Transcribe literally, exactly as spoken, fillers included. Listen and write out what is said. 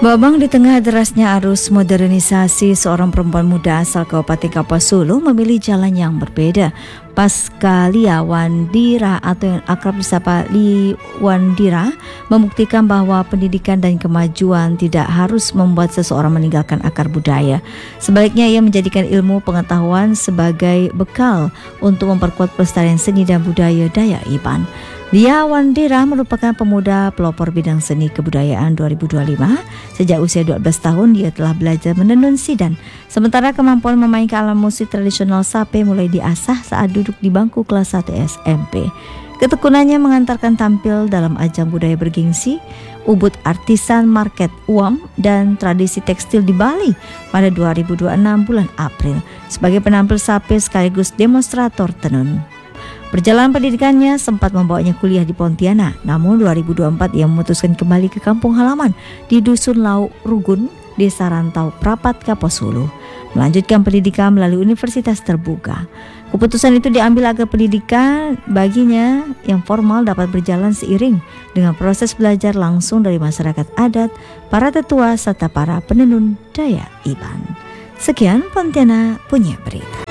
Babang di tengah derasnya arus modernisasi, seorang perempuan muda asal Kabupaten Kapuas Hulu memilih jalan yang berbeda. Pasca Lia Wandira atau yang akrab disapa Li Wandira membuktikan bahwa pendidikan dan kemajuan tidak harus membuat seseorang meninggalkan akar budaya. Sebaliknya, ia menjadikan ilmu pengetahuan sebagai bekal untuk memperkuat pelestarian seni dan budaya Dayak Iban. Lia Wandira merupakan pemuda pelopor bidang seni kebudayaan dua ribu dua puluh lima. Sejak usia dua belas tahun dia telah belajar menenun sidan. Sementara kemampuan memainkan alat musik tradisional sape mulai diasah saat duduk di bangku kelas satu S M P. Ketekunannya mengantarkan tampil dalam ajang budaya bergengsi, Ubud Artisan Market Uam dan tradisi tekstil di Bali pada dua ribu dua puluh enam bulan April sebagai penampil sape sekaligus demonstrator tenun. Perjalanan pendidikannya sempat membawanya kuliah di Pontianak, namun dua ribu dua puluh empat ia memutuskan kembali ke kampung halaman di Dusun Lauk Rugun, Desa Rantau Prapat, Kapuas Hulu, melanjutkan pendidikan melalui Universitas Terbuka. Keputusan itu diambil agar pendidikan baginya yang formal dapat berjalan seiring dengan proses belajar langsung dari masyarakat adat, para tetua serta para penenun Dayak Iban. Sekian Pontianak punya berita.